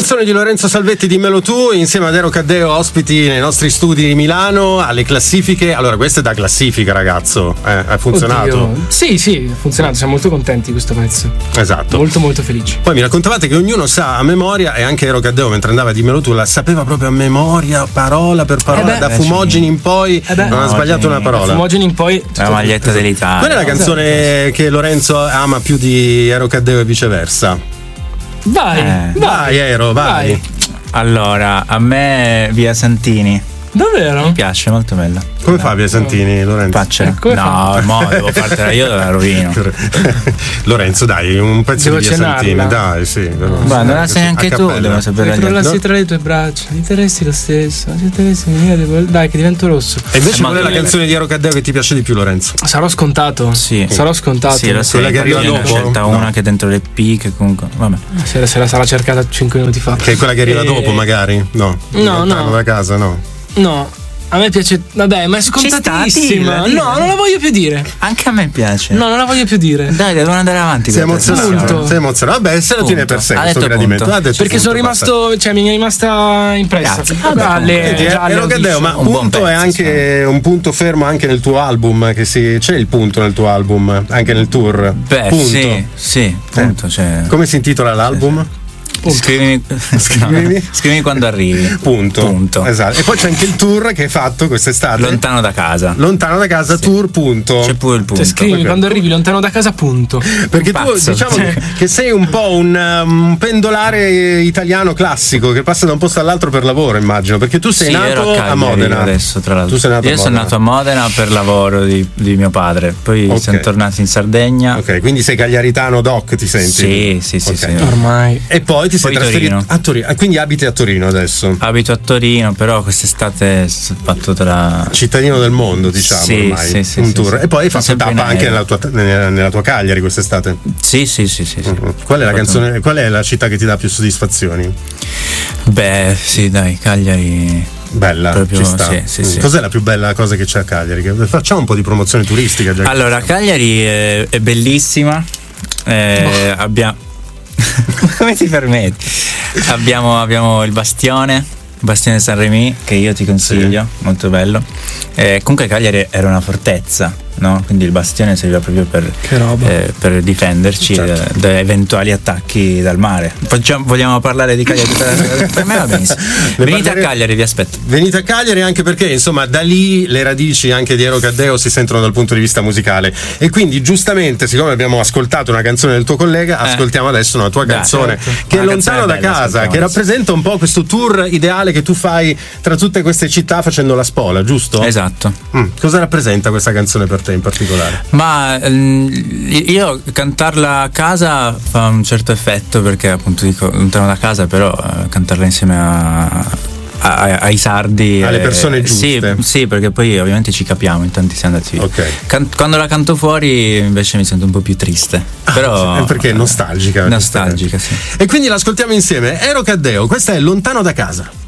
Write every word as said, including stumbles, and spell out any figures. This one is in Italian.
canzone di Lorenzo Salvetti, Dimmelo tu, insieme ad Ero Caddeo, ospiti nei nostri studi di Milano, alle classifiche. Allora, questa è da classifica, ragazzo. Eh, ha funzionato? Oddio. Sì, sì, ha funzionato. Siamo molto contenti di questo pezzo. Esatto. Molto, molto felici. Poi mi raccontavate che ognuno sa a memoria, e anche Ero Caddeo, mentre andava a Dimmelo tu, la sapeva proprio a memoria, parola per parola, eh beh, da Fumogeni in poi. Eh beh, non ha sbagliato una parola. Da Fumogeni in poi. La maglietta dell'Italia. Qual è la canzone che Lorenzo ama più di Ero Caddeo e viceversa? Vai, Eh. vai, Vai, Ero, vai. vai. Allora, a me Via Santini Davvero? mi piace, molto bella. Come fa Via Santini, Lorenzo? Faccela. Come No, mo devo fartela io, la rovino. Lorenzo, dai, un pezzo Devo di Via cenarla. Santini, dai, sì. Ma non la sai neanche tu, devo sapere. Crollassi No. tra le tue braccia, ti terresti lo stesso, ti terresti, dai che divento rosso. E invece Ma- qual è la canzone di Ero Caddeo che ti piace di più, Lorenzo? Sarò scontato? Sì. Sarò scontato. Sì, lo so, Quella che arriva io ne ho dopo? scelta No. una che è dentro le P, che comunque, vabbè. Se la, se la sarà cercata cinque minuti fa. Che è quella che arriva Eh, dopo, magari? No. No, Lontano no. da casa, no. No, a me piace. Vabbè, ma è scontatissima. dilla, dilla. No, non la voglio più dire. Anche a me piace. No, non la voglio più dire. Dai, devono andare avanti. Sei con questa emozionato? Punto. Sei emozionato? Vabbè, se lo tiene Punto. per sé Ha questo detto gradimento. punto. Ha detto Perché punto, sono basta. rimasto, cioè mi è rimasta impressa. Grazie. Alle Vedi, gialle Ero Caddeo, ma Un buon punto è pezzo, anche un punto fermo anche nel tuo album, che si, c'è il punto nel tuo album, anche nel tour. Beh, punto. sì, sì, punto. Cioè, Come si intitola l'album? scrivimi, Scrivimi. no, scrivimi quando arrivi. Punto. Punto. Esatto. E poi c'è anche il tour che hai fatto quest'estate. Lontano da casa. Lontano da casa, tour, punto. C'è pure il punto. Cioè, scrivimi Perché- quando arrivi lontano da casa, punto. Perché tu Pazzo. diciamo che, che sei un po' un, um, un pendolare italiano classico che passa da un posto all'altro per lavoro, immagino. Perché tu sei Sì, ero nato a, a, Cagliari Modena. adesso, tra l'altro. Tu sei nato Io a sono Modena. nato a Modena per lavoro di, di mio padre, poi Ok. siamo tornati in Sardegna. Ok, quindi sei cagliaritano doc, ti senti? Sì, sì, sì, Ok. sì. Ormai. E poi ti sei Poi trasferito Torino. a Torino. Ah, quindi abiti a Torino adesso. Abito a Torino, però quest'estate ho fatto tra. Cittadino del mondo, diciamo, Sì, ormai. sì, sì, un sì, tour. sì. E poi hai fatto Sempre in tappa anche aereo. nella tua, nella, nella tua Cagliari quest'estate. Sì, sì, sì, sì, sì. Qual è la Ho fatto- canzone? Qual è la città che ti dà più soddisfazioni? Beh, sì, dai, Cagliari. Bella, Proprio, ci sta. sì, sì, Mm. sì. Cos'è la più bella cosa che c'è a Cagliari? Che- Facciamo un po' di promozione turistica già. che Allora, ci siamo. Cagliari è, è bellissima. Eh, abbiamo. Come ti permetti? Abbiamo, abbiamo il Bastione, Bastione San Remi, che io ti consiglio, molto bello. Eh, comunque Cagliari era una fortezza, no? Quindi il Bastione serviva proprio per, Che roba. eh, per difenderci Certo. da, da eventuali attacchi dal mare. Facciamo- vogliamo parlare di Cagliari? Per me va benissimo. Ne Venite a parlere- Cagliari, vi aspetto. Venite a Cagliari anche perché insomma da lì le radici anche di Ero Caddeo si sentono dal punto di vista musicale e quindi giustamente siccome abbiamo ascoltato una canzone del tuo collega Eh. ascoltiamo adesso una tua Dai, canzone certo. che è Una Lontano canzone da bella, casa, ascoltiamo che adesso. rappresenta un po' questo tour ideale che tu fai tra tutte queste città facendo la spola, giusto? Esatto. Mm, cosa rappresenta questa canzone per te in particolare? Ma ehm, io cantarla a casa fa un certo effetto perché appunto dico lontano da casa, però eh, cantarla insieme a, a- ai sardi Alle eh, persone giuste. Sì, sì, perché poi ovviamente ci capiamo, in tanti siamo andati via. Ok. Can- quando la canto fuori invece mi sento un po' più triste. Però Ah, perché è nostalgica. nostalgica, sì. E quindi l'ascoltiamo insieme. Ero Caddeo, questa è Lontano da casa.